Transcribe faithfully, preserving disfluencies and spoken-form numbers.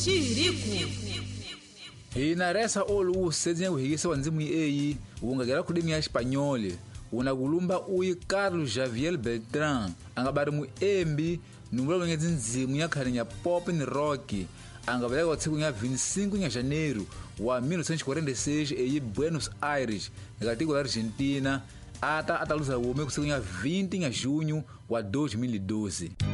Chirico. Inaresa olu usedzinha kuhikisa wa ndzimu eyi ungagera kudimi ya Espanhol unakulumba uyi Carlos Javier Beltrán angabari mu embi numula lwenye ndzimu ya khani ya pop ni rock angabeleka wa tsiku ya vinte e cinco ya janeiro wa mil novecentos e quarenta e seis eyi Buenos Aires ngati la Argentina ata ataluza ume ku tsiku ya vinte ya junho wa dois mil e doze.